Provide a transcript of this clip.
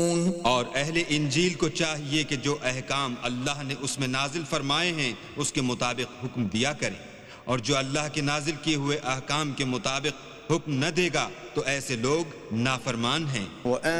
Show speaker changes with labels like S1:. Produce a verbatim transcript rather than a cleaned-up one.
S1: और अहले इंजील को चाहिए कि जो अहकाम अल्लाह ने उसमें नाजिल फरमाए हैं उसके मुताबिक हुक्म दिया करें, और जो अल्लाह के नाजिल किए हुए अहकाम के मुताबिक हुक्म न देगा तो ऐसे लोग नाफरमान हैं।